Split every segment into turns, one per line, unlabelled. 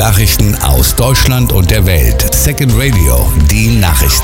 Nachrichten aus Deutschland und der Welt. Second Radio, die Nachrichten.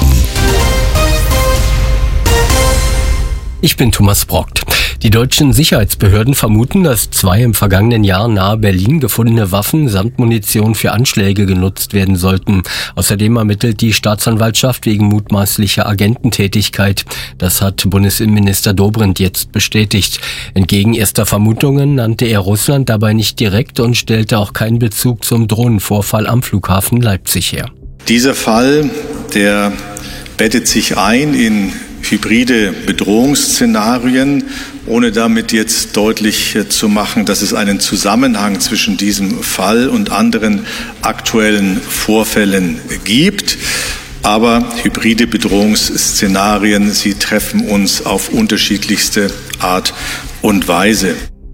Ich bin Thomas Brockt. Die deutschen Sicherheitsbehörden vermuten, dass 2 im vergangenen Jahr nahe Berlin gefundene Waffen samt Munition für Anschläge genutzt werden sollten. Außerdem ermittelt die Staatsanwaltschaft wegen mutmaßlicher Agententätigkeit. Das hat Bundesinnenminister Dobrindt jetzt bestätigt. Entgegen erster Vermutungen nannte er Russland dabei nicht direkt und stellte auch keinen Bezug zum Drohnenvorfall am Flughafen Leipzig her.
Dieser Fall, der bettet sich ein in hybride Bedrohungsszenarien, ohne damit jetzt deutlich zu machen, dass es einen Zusammenhang zwischen diesem Fall und anderen aktuellen Vorfällen gibt. Aber hybride Bedrohungsszenarien, sie treffen uns auf unterschiedlichste Art und Weise.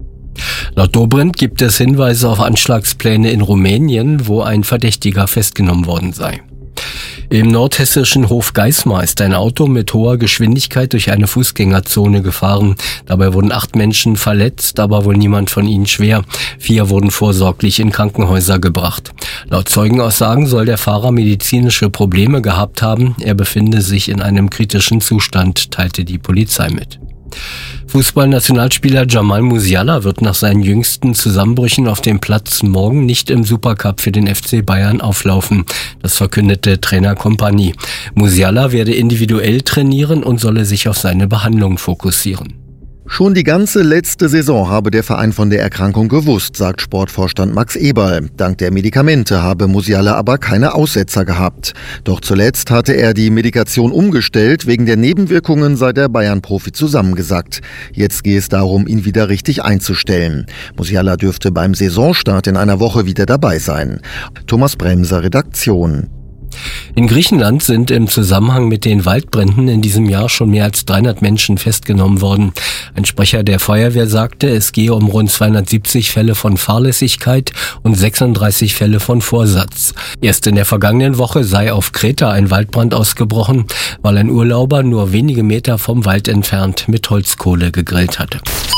Laut Dobrindt gibt es Hinweise auf Anschlagspläne in Rumänien, wo ein Verdächtiger festgenommen worden sei. Im nordhessischen Hofgeismar ist ein Auto mit hoher Geschwindigkeit durch eine Fußgängerzone gefahren. Dabei wurden 8 Menschen verletzt, aber wohl niemand von ihnen schwer. 4 wurden vorsorglich in Krankenhäuser gebracht. Laut Zeugenaussagen soll der Fahrer medizinische Probleme gehabt haben. Er befinde sich in einem kritischen Zustand, teilte die Polizei mit. Fußballnationalspieler Jamal Musiala wird nach seinen jüngsten Zusammenbrüchen auf dem Platz morgen nicht im Supercup für den FC Bayern auflaufen. Das verkündete Trainer Kompany. Musiala werde individuell trainieren und solle sich auf seine Behandlung fokussieren.
Schon die ganze letzte Saison habe der Verein von der Erkrankung gewusst, sagt Sportvorstand Max Eberl. Dank der Medikamente habe Musiala aber keine Aussetzer gehabt. Doch zuletzt hatte er die Medikation umgestellt. Wegen der Nebenwirkungen sei der Bayern-Profi zusammengesackt. Jetzt gehe es darum, ihn wieder richtig einzustellen. Musiala dürfte beim Saisonstart in einer Woche wieder dabei sein. Thomas Bremser, Redaktion.
In Griechenland sind im Zusammenhang mit den Waldbränden in diesem Jahr schon mehr als 300 Menschen festgenommen worden. Ein Sprecher der Feuerwehr sagte, es gehe um rund 270 Fälle von Fahrlässigkeit und 36 Fälle von Vorsatz. Erst in der vergangenen Woche sei auf Kreta ein Waldbrand ausgebrochen, weil ein Urlauber nur wenige Meter vom Wald entfernt mit Holzkohle gegrillt hatte.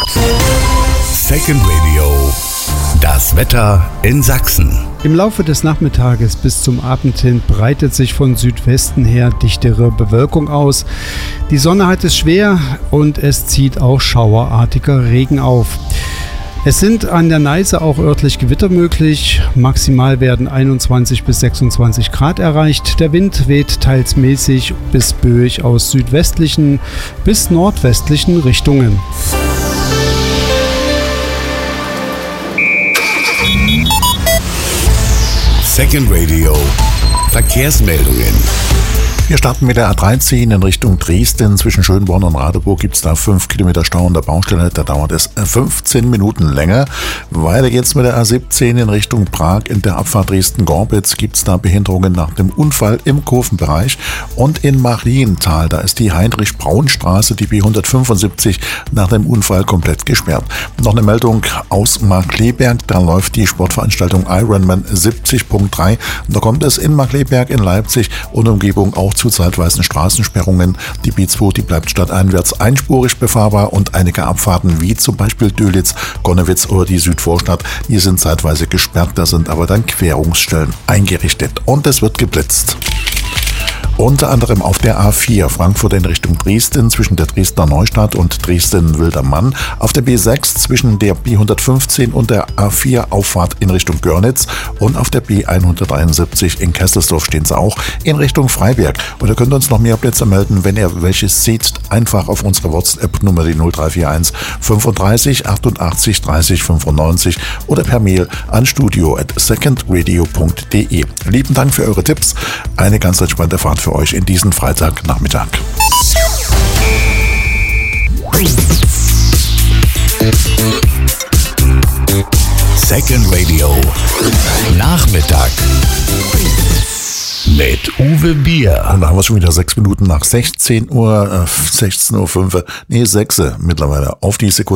Second Radio, das Wetter in Sachsen.
Im Laufe des Nachmittages bis zum Abend hin breitet sich von Südwesten her dichtere Bewölkung aus. Die Sonne hat es schwer und es zieht auch schauerartiger Regen auf. Es sind an der Neiße auch örtlich Gewitter möglich. Maximal werden 21 bis 26 Grad erreicht. Der Wind weht teils mäßig bis böig aus südwestlichen bis nordwestlichen Richtungen.
Second Radio, Verkehrsmeldungen.
Wir starten mit der A13 in Richtung Dresden. Zwischen Schönborn und Radeburg gibt es da 5 Kilometer Stau an der Baustelle. Da dauert es 15 Minuten länger. Weiter geht's mit der A17 in Richtung Prag. In der Abfahrt Dresden-Gorbitz gibt es da Behinderungen nach dem Unfall im Kurvenbereich. Und in Marienthal, da ist die Heinrich-Braun-Straße, die B175, nach dem Unfall komplett gesperrt. Noch eine Meldung aus Markkleeberg. Da läuft die Sportveranstaltung Ironman 70.3. Da kommt es in Markkleeberg in Leipzig und Umgebung auch zu zeitweisen Straßensperrungen. Die B2, die bleibt stadteinwärts einspurig befahrbar und einige Abfahrten wie zum Beispiel Dölitz, Gonnewitz oder die Südvorstadt, die sind zeitweise gesperrt, da sind aber dann Querungsstellen eingerichtet und es wird geblitzt. Unter anderem auf der A4 Frankfurt in Richtung Dresden zwischen der Dresdner Neustadt und Dresden-Wildermann, auf der B6 zwischen der B115 und der A4 Auffahrt in Richtung Görlitz und auf der B173 in Kesselsdorf stehen sie auch in Richtung Freiberg. Und ihr könnt uns noch mehr Plätze melden, wenn ihr welche seht, einfach auf unsere WhatsApp-Nummer die 0341 35 88 30 95 oder per Mail an studio@secondradio.de. Lieben Dank für eure Tipps. Eine ganz entspannte Fahrt für euch in diesen Freitagnachmittag.
Second Radio, Nachmittag mit Uwe Bier.
Und da haben wir schon wieder 6 Minuten nach 16 Uhr, 16:05 Uhr, 6 mittlerweile auf die Sekunde.